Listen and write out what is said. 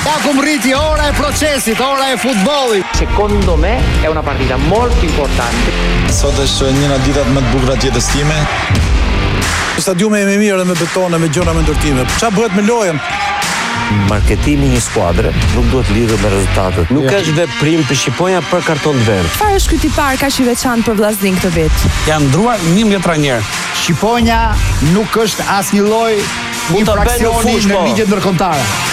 Ja ku rriti ora e procesit, ora e futbollit. Secondo me è una partita molto importante. Sot është njëra ditët më të bukura të jetës time. Stadiumi më i mirë me betone, me gjëra me ndërtime. Çfarë bëhet me lojën? Marketimi një skuadre nuk duhet lidhur me rezultatet. Nuk është veprim për Shqiponja për karton të verdh. Çfarë është ky tipar kaq i veçantë për Vllaznin këtë vit? Janë ndruar 11 trajner. Shqiponja nuk është asnjë lloj infraksioni në ligjet ndërkombëtare.